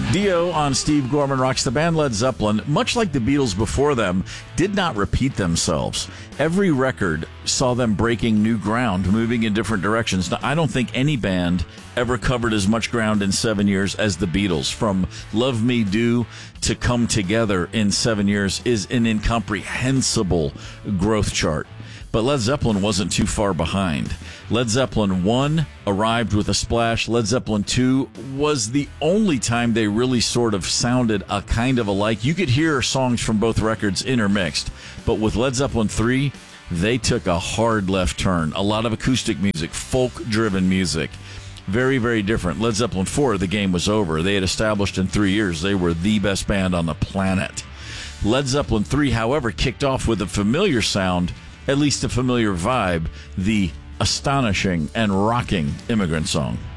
Dio on Steve Gorman Rocks. The band Led Zeppelin, much like the Beatles before them, did not repeat themselves. Every record saw them breaking new ground, moving in different directions. Now, I don't think any band ever covered as much ground in 7 years as the Beatles. From Love Me Do to Come Together in 7 years is an incomprehensible growth chart. But Led Zeppelin wasn't too far behind. Led Zeppelin 1 arrived with a splash. Led Zeppelin 2 was the only time they really sort of sounded a kind of alike. You could hear songs from both records intermixed. But with Led Zeppelin 3, they took a hard left turn. A lot of acoustic music, folk-driven music. Very, very different. Led Zeppelin 4, the game was over. They had established in 3 years they were the best band on the planet. Led Zeppelin 3, however, kicked off with a familiar sound, at least a familiar vibe, the astonishing and rocking Immigrant Song.